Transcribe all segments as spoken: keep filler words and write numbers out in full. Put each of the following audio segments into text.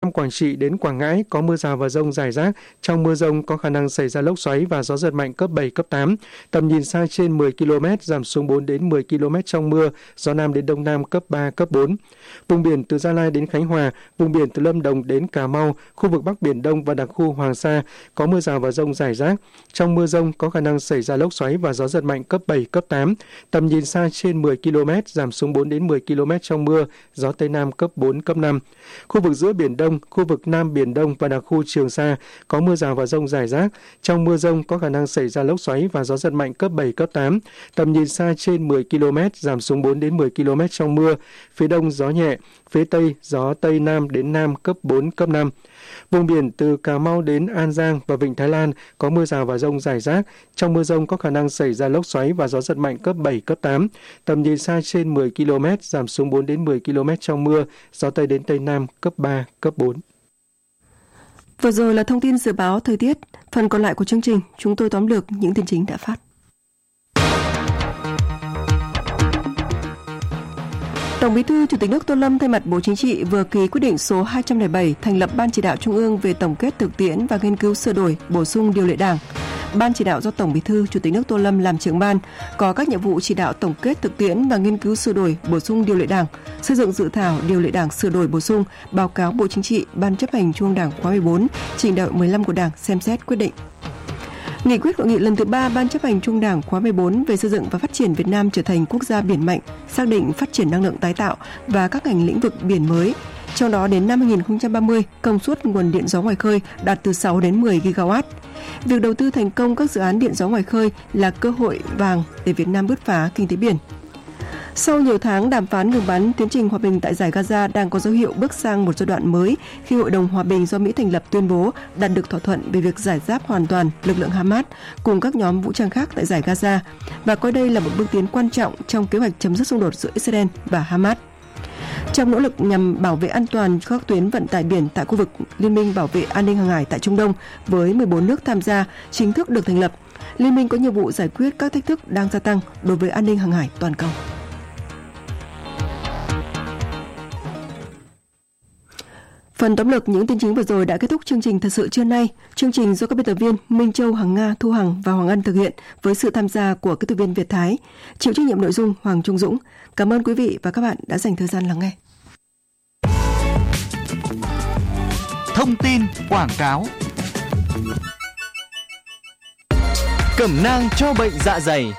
Quảng Trị đến Quảng Ngãi có mưa rào và dông rải rác. Trong mưa dông có khả năng xảy ra lốc xoáy và gió giật mạnh cấp bảy, cấp tám. Tầm nhìn xa trên mười ki lô mét, giảm xuống bốn đến mười ki lô mét trong mưa, gió Nam đến Đông Nam cấp ba, cấp bốn. Vùng biển từ Gia Lai đến Khánh Hòa, vùng biển từ Lâm Đồng đến Cà Mau, khu vực Bắc Biển Đông và đặc khu Hoàng Sa có mưa rào và dông rải rác. Trong mưa dông có khả năng xảy ra lốc xoáy và gió giật mạnh cấp bảy, cấp tám. Tầm nhìn xa trên mười ki lô mét, giảm xuống bốn đến mười ki lô mét trong mưa, gió Tây Nam cấp bốn, cấp năm. Khu vực giữa Biển Đông, khu vực Nam Biển Đông và đặc khu Trường Sa có mưa rào và dông rải rác. Trong mưa dông có khả năng xảy ra lốc xoáy và gió giật mạnh cấp bảy, cấp tám. Tầm nhìn xa trên mười ki lô mét, giảm xuống bốn đến mười ki lô mét trong mưa. Phía Đông gió nhẹ, phía Tây gió Tây Nam đến Nam cấp bốn, cấp năm. Vùng biển từ Cà Mau đến An Giang và Vịnh Thái Lan có mưa rào và dông rải rác. Trong mưa dông có khả năng xảy ra lốc xoáy và gió giật mạnh cấp bảy, cấp tám. Tầm nhìn xa trên mười ki lô mét, giảm xuống bốn đến mười ki lô mét trong mưa, gió Tây đến Tây Nam cấp ba, cấp bốn. Vừa rồi là thông tin dự báo thời tiết. Phần còn lại của chương trình, chúng tôi tóm lược những tin chính đã phát. Tổng Bí thư Chủ tịch nước Tô Lâm thay mặt Bộ Chính trị vừa ký quyết định số hai trăm lẻ bảy thành lập Ban Chỉ đạo Trung ương về tổng kết thực tiễn và nghiên cứu sửa đổi, bổ sung điều lệ Đảng. Ban chỉ đạo do Tổng Bí thư Chủ tịch nước Tô Lâm làm trưởng ban, có các nhiệm vụ chỉ đạo tổng kết thực tiễn và nghiên cứu sửa đổi, bổ sung điều lệ Đảng, xây dựng dự thảo điều lệ Đảng sửa đổi bổ sung, báo cáo Bộ Chính trị, Ban chấp hành Trung ương Đảng khóa mười bốn, trình đại hội mười lăm của Đảng xem xét quyết định. Nghị quyết hội nghị lần thứ ba Ban chấp hành Trung ương Đảng khóa mười bốn về xây dựng và phát triển Việt Nam trở thành quốc gia biển mạnh, xác định phát triển năng lượng tái tạo và các ngành lĩnh vực biển mới. Trong đó đến năm hai không ba mươi, công suất nguồn điện gió ngoài khơi đạt từ sáu đến mười gigawatt. Việc đầu tư thành công các dự án điện gió ngoài khơi là cơ hội vàng để Việt Nam bứt phá kinh tế biển. Sau nhiều tháng đàm phán ngừng bắn, tiến trình hòa bình tại Dải Gaza đang có dấu hiệu bước sang một giai đoạn mới khi Hội đồng Hòa bình do Mỹ thành lập tuyên bố đạt được thỏa thuận về việc giải giáp hoàn toàn lực lượng Hamas cùng các nhóm vũ trang khác tại Dải Gaza và coi đây là một bước tiến quan trọng trong kế hoạch chấm dứt xung đột giữa Israel và Hamas. Trong nỗ lực nhằm bảo vệ an toàn các tuyến vận tải biển tại khu vực Liên minh Bảo vệ An ninh Hàng hải tại Trung Đông với mười bốn nước tham gia chính thức được thành lập, Liên minh có nhiệm vụ giải quyết các thách thức đang gia tăng đối với an ninh hàng hải toàn cầu. Phần tóm lược những tin chính vừa rồi đã kết thúc chương trình Thật sự trưa nay. Chương trình do các biên tập viên Minh Châu, Hằng Nga, Thu Hằng và Hoàng Ân thực hiện với sự tham gia của kỹ thuật viên Việt Thái. Chịu trách nhiệm nội dung Hoàng Trung Dũng. Cảm ơn quý vị và các bạn đã dành thời gian lắng nghe. Thông tin quảng cáo. Cẩm nang cho bệnh dạ dày.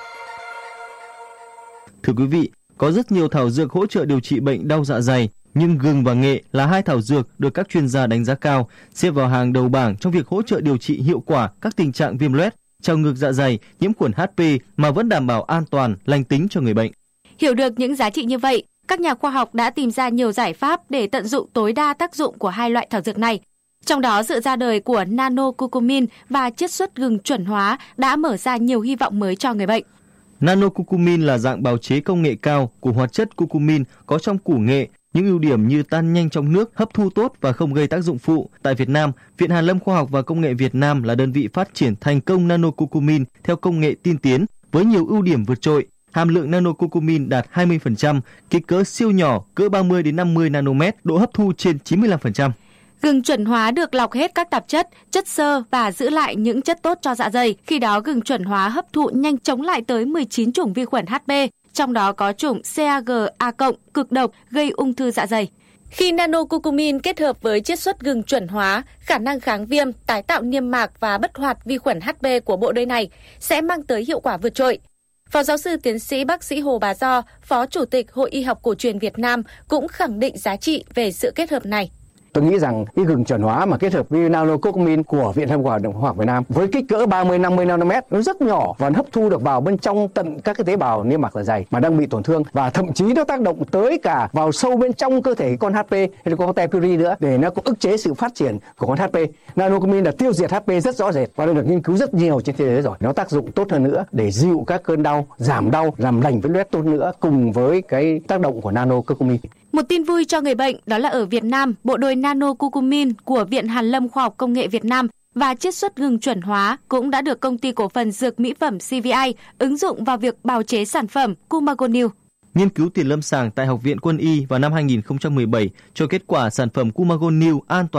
Thưa quý vị, có rất nhiều thảo dược hỗ trợ điều trị bệnh đau dạ dày. Nhưng gừng và nghệ là hai thảo dược được các chuyên gia đánh giá cao, xếp vào hàng đầu bảng trong việc hỗ trợ điều trị hiệu quả các tình trạng viêm loét, trào ngược dạ dày, nhiễm khuẩn hát pê mà vẫn đảm bảo an toàn, lành tính cho người bệnh. Hiểu được những giá trị như vậy, các nhà khoa học đã tìm ra nhiều giải pháp để tận dụng tối đa tác dụng của hai loại thảo dược này. Trong đó, sự ra đời của nano-curcumin và chiết xuất gừng chuẩn hóa đã mở ra nhiều hy vọng mới cho người bệnh. Nano-curcumin là dạng bào chế công nghệ cao của hoạt chất curcumin có trong củ nghệ. Những ưu điểm như tan nhanh trong nước, hấp thu tốt và không gây tác dụng phụ. Tại Việt Nam, Viện Hàn lâm Khoa học và Công nghệ Việt Nam là đơn vị phát triển thành công nano-curcumin theo công nghệ tiên tiến với nhiều ưu điểm vượt trội. Hàm lượng nano-curcumin đạt hai mươi phần trăm, kích cỡ siêu nhỏ, cỡ ba mươi đến năm mươi nanomet, độ hấp thu trên chín mươi lăm phần trăm. Gừng chuẩn hóa được lọc hết các tạp chất, chất xơ và giữ lại những chất tốt cho dạ dày. Khi đó, gừng chuẩn hóa hấp thụ nhanh chống lại tới mười chín chủng vi khuẩn hát pê. Trong đó có chủng xê a giê a cộng cực độc gây ung thư dạ dày. Khi nano-curcumin kết hợp với chiết xuất gừng chuẩn hóa, khả năng kháng viêm, tái tạo niêm mạc và bất hoạt vi khuẩn hát pê của bộ đôi này sẽ mang tới hiệu quả vượt trội. Phó giáo sư tiến sĩ bác sĩ Hồ Bà Do, Phó Chủ tịch Hội Y học cổ truyền Việt Nam cũng khẳng định giá trị về sự kết hợp này. Tôi nghĩ rằng cái gừng chuẩn hóa mà kết hợp với nano-curcumin của Viện Hàn lâm Khoa học Việt Nam với kích cỡ ba mươi đến năm mươi nanomet nó rất nhỏ và hấp thu được vào bên trong tận các cái tế bào niêm mạc dạ dày mà đang bị tổn thương, và thậm chí nó tác động tới cả vào sâu bên trong cơ thể con hát pê hay con T. pylori nữa để nó có ức chế sự phát triển của con hát pê. Nano-curcumin là tiêu diệt hát pê rất rõ rệt và đã được nghiên cứu rất nhiều trên thế giới rồi. Nó tác dụng tốt hơn nữa để dịu các cơn đau, giảm đau, làm lành vết loét tốt nữa cùng với cái tác động của nano-curcumin. Một tin vui cho người bệnh đó là ở Việt Nam, bộ đôi nano-curcumin của Viện Hàn lâm Khoa học Công nghệ Việt Nam và chiết xuất gừng chuẩn hóa cũng đã được Công ty Cổ phần Dược Mỹ phẩm xê vê i ứng dụng vào việc bào chế sản phẩm Cumagonil. Nghiên cứu tiền lâm sàng tại Học viện Quân y vào năm hai không một bảy cho kết quả sản phẩm Cumagonil an toàn